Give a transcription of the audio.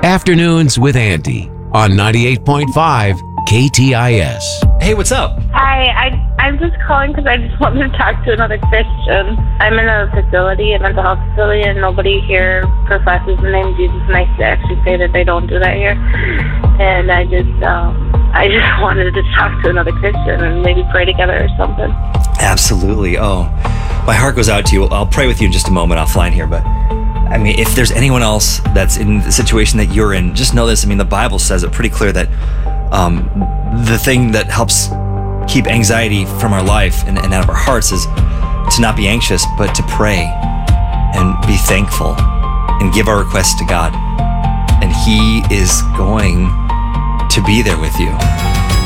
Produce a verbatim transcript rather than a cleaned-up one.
Afternoons with Andy on ninety-eight point five K T I S. Hey, what's up? Hi, I, I'm just calling because I just wanted to talk to another Christian. I'm in a facility, a mental health facility, and nobody here professes the name Jesus, and I actually say that they don't do that here. And I just, um, I just wanted to talk to another Christian and maybe pray together or something. Absolutely. Oh, my heart goes out to you. I'll pray with you in just a moment offline here, but I mean, if there's anyone else that's in the situation that you're in, just know this. I mean, the Bible says it pretty clear that um, the thing that helps keep anxiety from our life and, and out of our hearts is to not be anxious, but to pray and be thankful and give our requests to God. And He is going to be there with you.